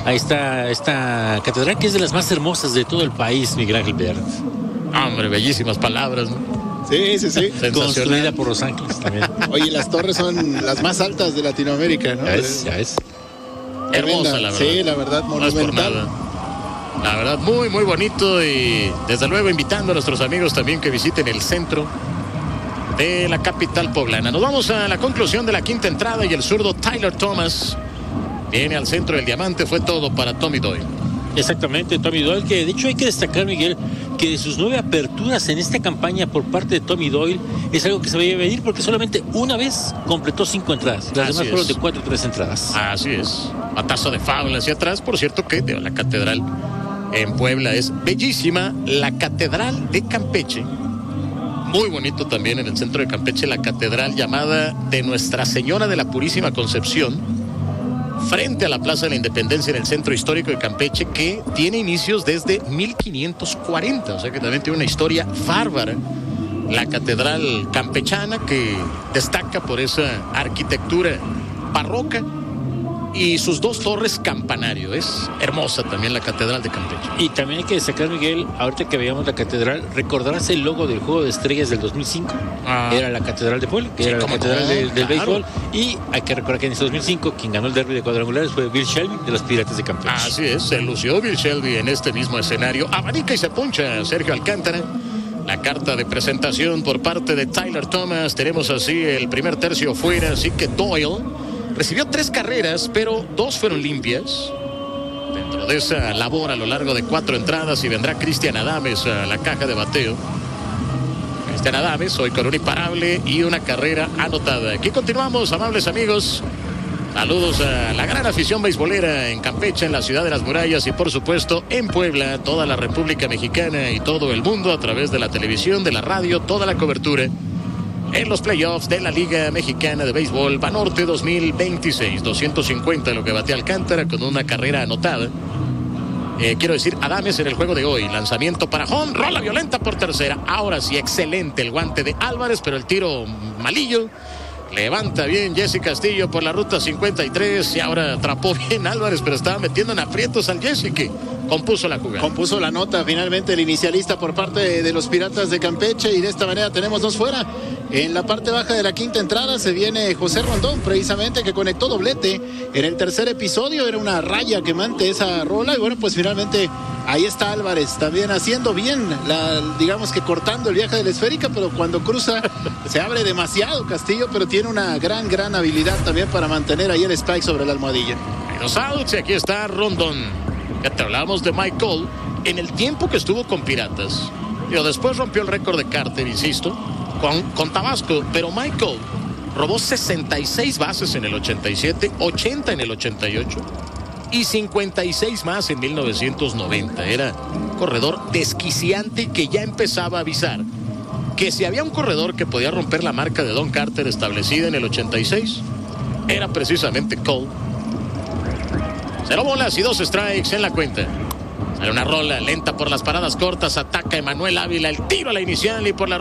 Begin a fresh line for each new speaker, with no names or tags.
Ahí está esta catedral que es de las más hermosas de todo el país, Miguel Ángel Bert.
Hombre, bellísimas palabras, ¿no?
Sí.
Construida por Los Ángeles también.
Oye, las torres son las más altas de Latinoamérica, ¿no?
Ya ves.
Hermosa, la verdad.
Sí, la verdad, monumental.
No es por nada. La verdad, muy, muy bonito, y desde luego invitando a nuestros amigos también que visiten el centro de la capital poblana. Nos vamos a la conclusión de la quinta entrada, y el zurdo Tyler Thomas viene al centro del diamante. Fue todo para Tommy Doyle.
Exactamente, Tommy Doyle, que de hecho hay que destacar, Miguel, que de sus 9 aperturas en esta campaña por parte de Tommy Doyle es algo que se veía venir, porque solamente una vez completó 5 entradas. Las demás fueron de 4 o 3 entradas.
Así es. Batazo de foul hacia atrás. Por cierto que la catedral en Puebla es bellísima. La catedral de Campeche. Muy bonito también en el centro de Campeche, la catedral llamada de Nuestra Señora de la Purísima Concepción, frente a la Plaza de la Independencia en el centro histórico de Campeche, que tiene inicios desde 1540, o sea que también tiene una historia bárbara. La catedral campechana, que destaca por esa arquitectura barroca y sus 2 torres campanario. Es hermosa también la catedral de Campeche.
Y también hay que destacar, Miguel, ahorita que veamos la catedral, recordarás el logo del Juego de Estrellas del 2005. Era la catedral de Puebla, que era la catedral del béisbol. Y hay que recordar que en ese 2005 quien ganó el derbi de cuadrangulares fue Bill Shelby de los Piratas de Campeche.
Así es, se lució Bill Shelby en este mismo escenario. Abanica y se poncha Sergio Alcántara. La carta de presentación por parte de Tyler Thomas. Tenemos así el primer tercio fuera, así que Doyle recibió 3 carreras, pero 2 fueron limpias. Dentro de esa labor a lo largo de 4 entradas, y vendrá Cristian Adames a la caja de bateo. Cristian Adames hoy con un imparable y una carrera anotada. Aquí continuamos, amables amigos. Saludos a la gran afición beisbolera en Campeche, en la ciudad de las murallas, y por supuesto en Puebla, toda la República Mexicana y todo el mundo a través de la televisión, de la radio, toda la cobertura en los playoffs de la Liga Mexicana de Béisbol Banorte 2026. 250 lo que batea Alcántara con una carrera anotada. Quiero decir, Adames en el juego de hoy. Lanzamiento para home, rola violenta por tercera. Ahora sí, excelente el guante de Álvarez, pero el tiro malillo. Levanta bien Jesse Castillo por la ruta 53, y ahora atrapó bien Álvarez, pero estaba metiendo en aprietos al Jesse, que compuso la jugada.
Compuso la nota finalmente el inicialista por parte de los Piratas de Campeche, y de esta manera tenemos 2 fuera. En la parte baja de la quinta entrada se viene José Rondón, precisamente, que conectó doblete en el tercer episodio. Era una raya quemante esa rola, y bueno, pues finalmente ahí está Álvarez también haciendo bien, digamos que cortando el viaje de la esférica, pero cuando cruza se abre demasiado Castillo, pero tiene una gran habilidad también para mantener ahí el spike sobre la almohadilla.
Los outs, y aquí está Rondón. Ya te hablamos de Mike Cole en el tiempo que estuvo con Piratas. Después rompió el récord de Carter, insisto, con Tabasco, pero Mike Cole robó 66 bases en el 87, 80 en el 88 y 56 más en 1990. Era un corredor desquiciante que ya empezaba a avisar que si había un corredor que podía romper la marca de Don Carter establecida en el 86, era precisamente Cole. 0 bolas y 2 strikes en la cuenta. Sale una rola lenta por las paradas cortas, ataca Emanuel Ávila, el tiro a la inicial y por la